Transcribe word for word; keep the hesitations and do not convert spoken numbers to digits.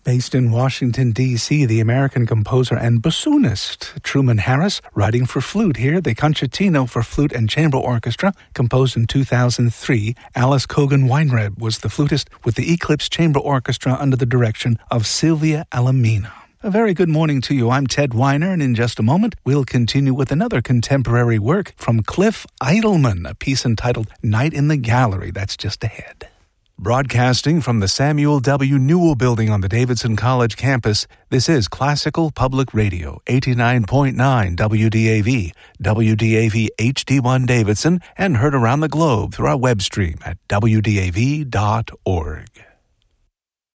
Based in Washington, D C, the American composer and bassoonist Truman Harris, writing for flute here, the Concertino for Flute and Chamber Orchestra, composed in two thousand three. Alice Cogan Weinreb was the flutist with the Eclipse Chamber Orchestra under the direction of Sylvia Alamina. A very good morning to you. I'm Ted Weiner, and in just a moment, we'll continue with another contemporary work from Cliff Idleman, a piece entitled Night in the Gallery. That's just ahead. Broadcasting from the Samuel W. Newell Building on the Davidson College campus, this is Classical Public Radio, eighty-nine point nine W D A V, W D A V H D one Davidson, and heard around the globe through our web stream at W D A V dot org.